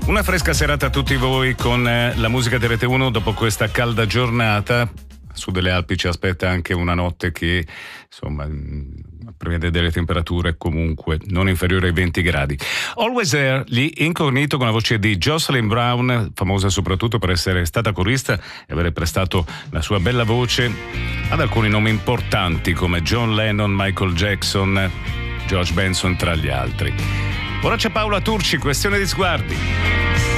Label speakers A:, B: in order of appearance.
A: Una fresca serata a tutti voi con la musica di Rete 1 dopo questa calda giornata. Su delle Alpi ci aspetta anche una notte che, insomma, prevede delle temperature comunque non inferiori ai 20 gradi. Always There, gli Incognito, con la voce di Jocelyn Brown, famosa soprattutto per essere stata corista e avere prestato la sua bella voce ad alcuni nomi importanti come John Lennon, Michael Jackson, George Benson tra gli altri. Ora c'è Paola Turci, Questione di sguardi.